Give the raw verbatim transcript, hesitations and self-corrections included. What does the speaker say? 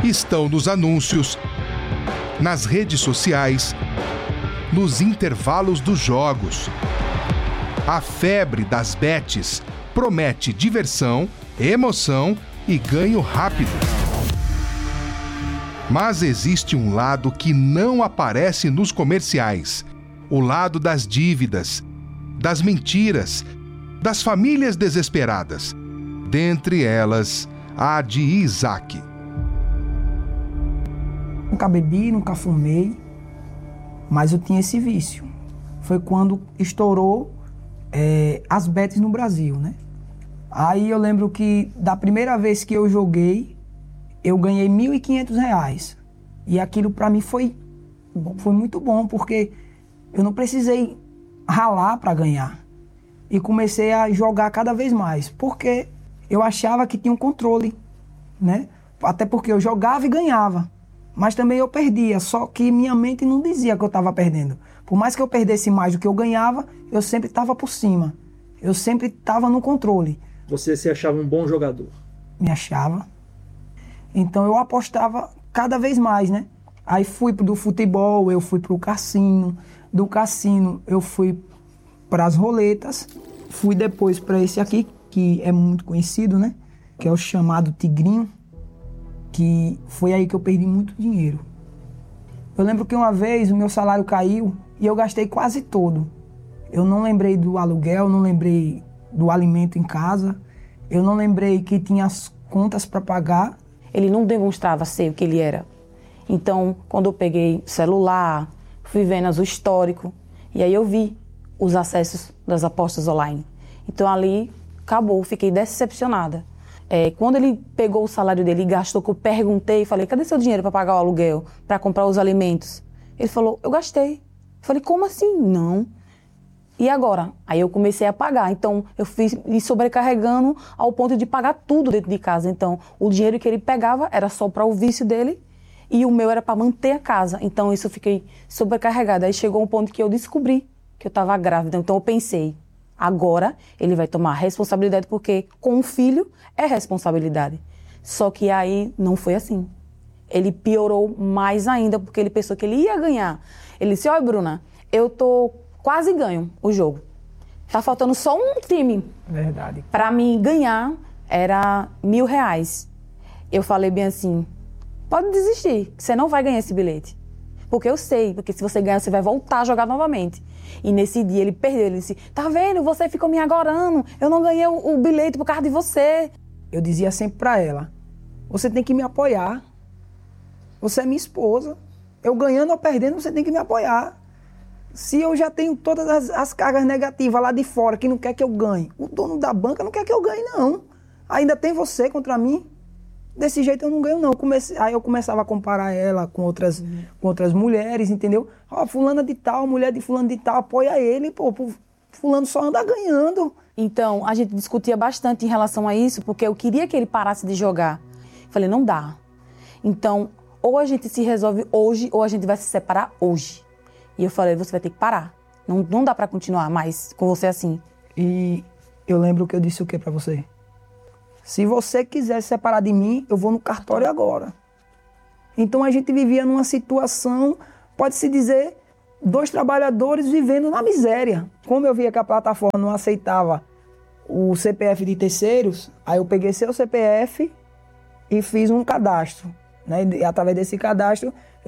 estão nos anúncios, nas redes sociais, nos intervalos dos jogos. A febre das bets promete diversão, emoção e ganho rápido. Mas existe um lado que não aparece nos comerciais: o lado das dívidas, das mentiras, das famílias desesperadas. Dentre elas, a de Isaac. Nunca bebi, nunca fumei, mas eu tinha esse vício. Foi quando estourou é, as bets no Brasil, né? Aí eu lembro que da primeira vez que eu joguei, eu ganhei mil e quinhentos reais. E aquilo para mim foi, foi muito bom, porque eu não precisei ralar para ganhar. E comecei a jogar cada vez mais, porque eu achava que tinha um controle, né? Até porque eu jogava e ganhava. Mas também eu perdia, só que minha mente não dizia que eu estava perdendo. Por mais que eu perdesse mais do que eu ganhava, eu sempre estava por cima. Eu sempre estava no controle. Você se achava um bom jogador? Me achava. Então eu apostava cada vez mais, né? Aí fui do futebol, eu fui para o cassino. Do cassino eu fui para as roletas. Fui depois para esse aqui, que é muito conhecido, né? Que é o chamado Tigrinho. Que foi aí que eu perdi muito dinheiro. Eu lembro que uma vez o meu salário caiu e eu gastei quase todo. Eu não lembrei do aluguel, não lembrei do alimento em casa, eu não lembrei que tinha as contas para pagar. Ele não demonstrava ser o que ele era. Então, quando eu peguei o celular, fui vendo o histórico, e aí eu vi os acessos das apostas online. Então ali acabou, fiquei decepcionada. É, quando ele pegou o salário dele e gastou, que eu perguntei, falei, cadê seu dinheiro para pagar o aluguel, para comprar os alimentos? Ele falou, eu gastei. Eu falei, como assim? Não. E agora? Aí eu comecei a pagar. Então, eu fui me sobrecarregando ao ponto de pagar tudo dentro de casa. Então, o dinheiro que ele pegava era só para o vício dele e o meu era para manter a casa. Então, isso eu fiquei sobrecarregada. Aí chegou um ponto que eu descobri que eu estava grávida. Então, eu pensei, agora ele vai tomar responsabilidade, porque com um filho é responsabilidade. Só que aí não foi assim. Ele piorou mais ainda, porque ele pensou que ele ia ganhar. Ele disse, olha, Bruna, eu tô quase ganho o jogo. Tá faltando só um time. Verdade. Para mim ganhar era mil reais. Eu falei bem assim, pode desistir, você não vai ganhar esse bilhete. Porque eu sei, porque se você ganhar, você vai voltar a jogar novamente. E nesse dia ele perdeu, ele disse, tá vendo, você ficou me agorando, eu não ganhei o, o bilhete por causa de você. Eu dizia sempre pra ela, você tem que me apoiar, você é minha esposa, eu ganhando ou perdendo, você tem que me apoiar. Se eu já tenho todas as, as cargas negativas lá de fora, que não quer que eu ganhe, o dono da banca não quer que eu ganhe, não. Ainda tem você contra mim. Desse jeito eu não ganho, não. Comecei, aí eu começava a comparar ela com outras, uhum. com outras mulheres, entendeu? Ó, oh, fulana de tal, mulher de fulano de tal, apoia ele, pô, fulano só anda ganhando. Então, a gente discutia bastante em relação a isso, porque eu queria que ele parasse de jogar. Falei, não dá. Então, ou a gente se resolve hoje, ou a gente vai se separar hoje. E eu falei, você vai ter que parar. Não, não dá pra continuar mais com você assim. E eu lembro que eu disse o quê pra você? Se você quiser se separar de mim, eu vou no cartório agora. Então a gente vivia numa situação, pode-se dizer, dois trabalhadores vivendo na miséria. Como eu via que a plataforma não aceitava o C P F de terceiros, aí eu peguei seu C P F e fiz um cadastro. Né? E através desse cadastro,